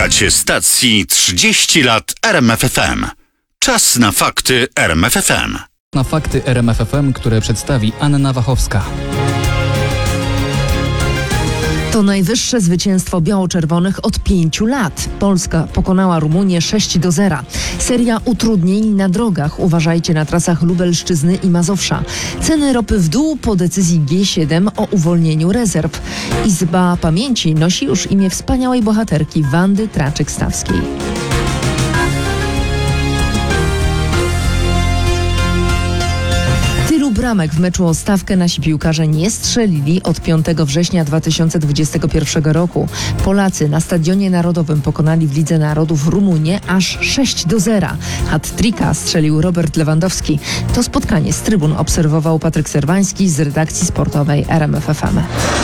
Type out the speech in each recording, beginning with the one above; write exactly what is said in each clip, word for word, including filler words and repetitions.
Słuchacie stacji trzydzieści lat R M F F M. Czas na fakty R M F F M. Na fakty R M F F M, które przedstawi Anna Wachowska. To najwyższe zwycięstwo biało-czerwonych od pięciu lat. Polska pokonała Rumunię sześć do zera. Seria utrudnień na drogach. Uważajcie na trasach Lubelszczyzny i Mazowsza. Ceny ropy w dół po decyzji G siedem o uwolnieniu rezerw. Izba Pamięci nosi już imię wspaniałej bohaterki Wandy Traczyk-Stawskiej. Bramek w meczu o stawkę nasi piłkarze nie strzelili od piątego września dwa tysiące dwudziestego pierwszego roku. Polacy na Stadionie Narodowym pokonali w Lidze Narodów Rumunię aż sześć do zera. Hat-tricka strzelił Robert Lewandowski. To spotkanie z trybun obserwował Patryk Serwański z redakcji sportowej R M F F M.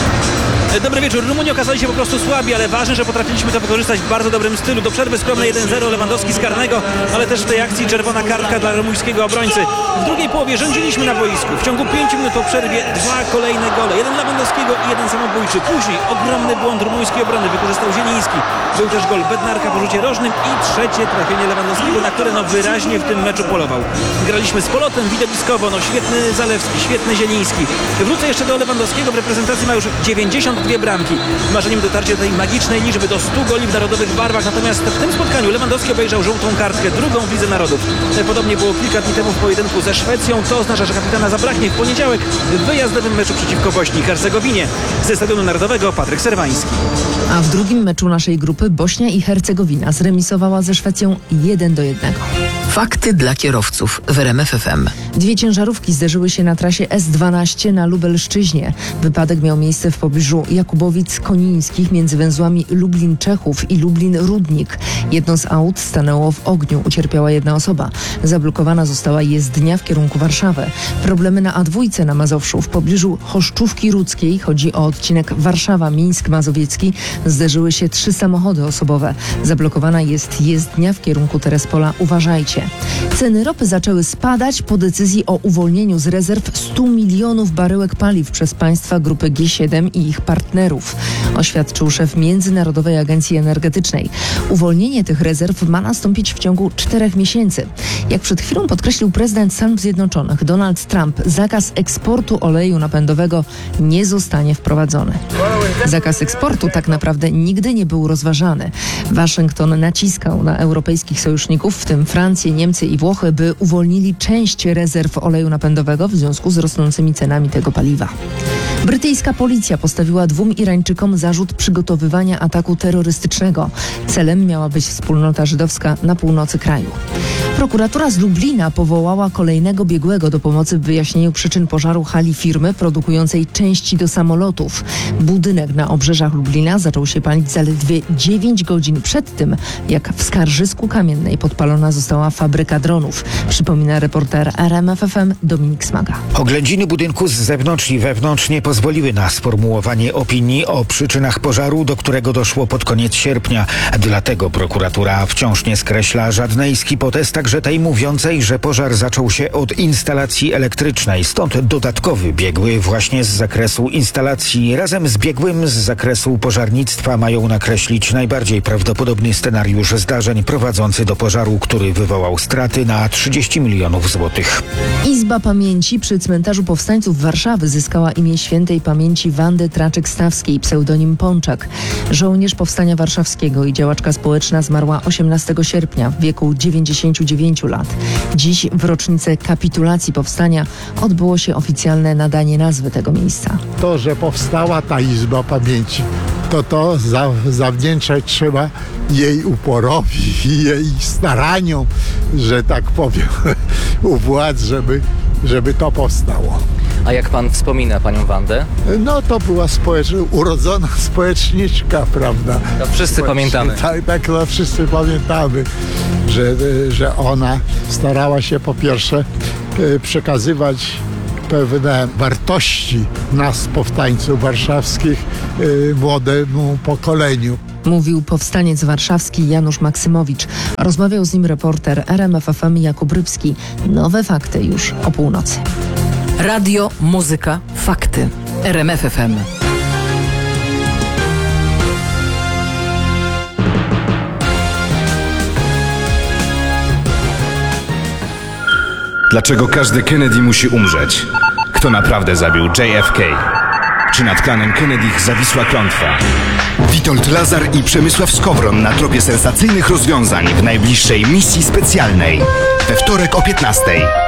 Dobry wieczór. Rumuni okazali się po prostu słabi, ale ważne, że potrafiliśmy to wykorzystać w bardzo dobrym stylu. Do przerwy skromne jeden zero, Lewandowski z karnego, ale też w tej akcji czerwona kartka dla rumuńskiego obrońcy. W drugiej połowie rządziliśmy na boisku. W ciągu pięciu minut po przerwie dwa kolejne gole. Jeden Lewandowskiego i jeden samobójczy. Później ogromny błąd rumuńskiej obrony wykorzystał Zieliński. Był też gol Bednarka po rzucie rożnym i trzecie trafienie Lewandowskiego, na które no wyraźnie w tym meczu polował. Graliśmy z polotem widowiskowo, no świetny Zalewski, świetny Zieliński. Wrócę jeszcze do Lewandowskiego. W reprezentacji ma już dziewięćdziesiąt dwie bramki. Marzeniem dotarcie do tej magicznej liczby, do stu goli w narodowych barwach. Natomiast w tym spotkaniu Lewandowski obejrzał żółtą kartkę, drugą w Lidze Narodów. Podobnie było kilka dni temu w pojedynku ze Szwecją. To oznacza, że kapitana zabraknie w poniedziałek w wyjazdowym meczu przeciwko Bośni i Hercegowini. Ze Stadionu Narodowego Patryk Serwański. A w drugim meczu naszej grupy Bośnia i Hercegowina zremisowała ze Szwecją jeden do jednego. Fakty dla kierowców w R M F F M. Dwie ciężarówki zderzyły się na trasie S dwanaście na Lubelszczyźnie. Wypadek miał miejsce w pobliżu Jakubowic-Konińskich między węzłami Lublin-Czechów i Lublin-Rudnik. Jedno z aut stanęło w ogniu. Ucierpiała jedna osoba. Zablokowana została jezdnia w kierunku Warszawy. Problemy na A dwa na Mazowszu. W pobliżu Choszczówki Rudzkiej, chodzi o odcinek Warszawa-Mińsk Mazowiecki, zderzyły się trzy samochody osobowe. Zablokowana jest jezdnia w kierunku Terespola. Uważajcie. Ceny ropy zaczęły spadać po decyzji o uwolnieniu z rezerw stu milionów baryłek paliw przez państwa grupy G siedem i ich partnerów, oświadczył szef Międzynarodowej Agencji Energetycznej. Uwolnienie tych rezerw ma nastąpić w ciągu czterech miesięcy. Jak przed chwilą podkreślił prezydent Stanów Zjednoczonych Donald Trump, zakaz eksportu oleju napędowego nie zostanie wprowadzony. Zakaz eksportu tak naprawdę nigdy nie był rozważany. Waszyngton naciskał na europejskich sojuszników, w tym Francję, Niemcy i Włochy, by uwolnili część rezerw oleju napędowego w związku z rosnącymi cenami tego paliwa. Brytyjska policja postawiła dwóm Irańczykom zarzut przygotowywania ataku terrorystycznego. Celem miała być wspólnota żydowska na północy kraju. Prokuratura z Lublina powołała kolejnego biegłego do pomocy w wyjaśnieniu przyczyn pożaru hali firmy produkującej części do samolotów. Budynek na obrzeżach Lublina zaczął się palić zaledwie dziewięć godzin przed tym, jak w Skarżysku Kamiennej podpalona została fabryka dronów. Przypomina reporter R M F F M Dominik Smaga. Oględziny budynku z zewnątrz i wewnątrz nie pozwoliły na sformułowanie opinii o przyczynach pożaru, do którego doszło pod koniec sierpnia. Dlatego prokuratura wciąż nie skreśla żadnej z hipotez, także tej mówiącej, że pożar zaczął się od instalacji elektrycznej. Stąd dodatkowy biegły właśnie z zakresu instalacji razem z biegłym z zakresu pożarnictwa mają nakreślić najbardziej prawdopodobny scenariusz zdarzeń prowadzący do pożaru, który wywołał straty na trzydzieści milionów złotych. Izba Pamięci przy Cmentarzu Powstańców Warszawy zyskała imię świętej pamięci Wandy Traczyk-Stawskiej, pseudonim Pączak. Żołnierz Powstania Warszawskiego i działaczka społeczna zmarła osiemnastego sierpnia w wieku dziewięćdziesięciu dziewięciu lat. Dziś w rocznicę kapitulacji powstania odbyło się oficjalne nadanie nazwy tego miejsca. To, że powstała ta Izba Pamięci, to to za, zawdzięczać trzeba jej uporowi i jej staraniom, że tak powiem, u władz, żeby, żeby to powstało. A jak pan wspomina panią Wandę? No to była społecz... urodzona społeczniczka, prawda? To wszyscy Społeczni... pamiętamy. Tak, tak, no wszyscy pamiętamy, że, że ona starała się po pierwsze przekazywać pewne wartości nas, powstańców warszawskich, młodemu pokoleniu. Mówił powstaniec warszawski Janusz Maksymowicz. Rozmawiał z nim reporter R M F F M Jakub Rybski. Nowe fakty już o północy. Radio, muzyka, fakty. R M F F M. Dlaczego każdy Kennedy musi umrzeć? Kto naprawdę zabił J F K? Czy nad klanem Kennedych zawisła klątwa? Witold Lazar i Przemysław Skowron na tropie sensacyjnych rozwiązań w najbliższej misji specjalnej. We wtorek o piętnastej.